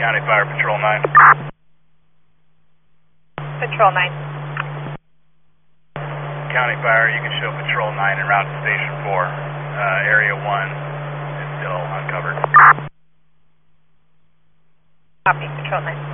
County Fire Patrol 9. Patrol 9. County Fire, you can show Patrol 9 en route to Station 4. Area 1 is still uncovered. Copy, Patrol 9.